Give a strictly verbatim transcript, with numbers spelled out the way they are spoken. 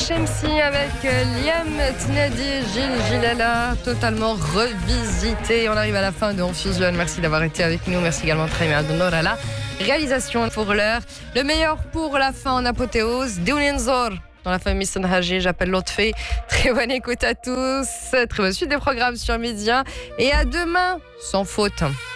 Shamsi avec Liam Tnadi, Gilles Gilala, totalement revisité. On arrive à la fin de On Fusionne. Merci d'avoir été avec nous. Merci également Traimé Adonor à la réalisation pour l'heure. Le meilleur pour la fin en apothéose, Deunenzor. Dans la famille Sanhaji, j'appelle l'autre fée. Très bonne écoute à tous. Très bonne suite des programmes sur Média. Et à demain, sans faute.